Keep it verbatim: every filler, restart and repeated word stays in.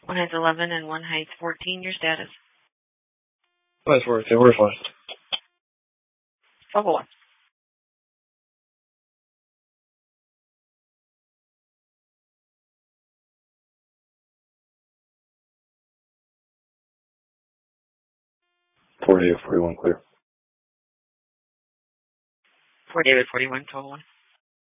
One height's eleven and one height's fourteen. Your status? Nice work. They were fine. Level one. Four David forty-one clear. Four David forty-one, total one.